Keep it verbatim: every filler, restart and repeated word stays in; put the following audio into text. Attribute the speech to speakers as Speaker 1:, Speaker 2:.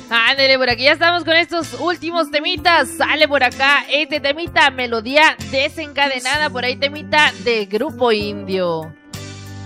Speaker 1: Ándale, por aquí ya estamos con estos últimos temitas. Sale por acá este temita, melodía desencadenada, por ahí temita de Grupo Indio.